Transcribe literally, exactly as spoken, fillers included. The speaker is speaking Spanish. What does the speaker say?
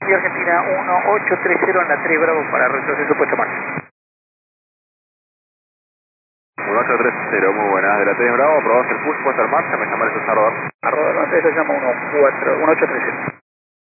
Y Argentina uno ocho tres cero en la tres Bravo para retroceso puesto marcha. uno ocho tres cero, muy buena. De la tres Bravo, aprobamos el push, puesta en marcha, me llama el César. A rodar, eso llama uno ocho tres cero.